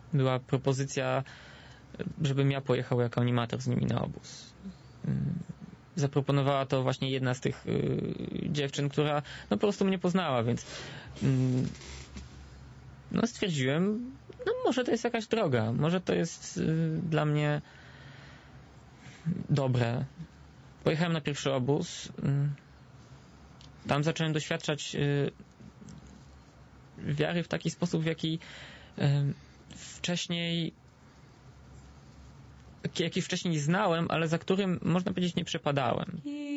była propozycja, żebym ja pojechał jako animator z nimi na obóz. Zaproponowała to właśnie jedna z tych dziewczyn, która no po prostu mnie poznała, więc no stwierdziłem, no może to jest jakaś droga, może to jest dla mnie dobre. Pojechałem na pierwszy obóz. Tam zacząłem doświadczać wiary w taki sposób, w jaki wcześniej znałem, ale za którym, można powiedzieć, nie przepadałem.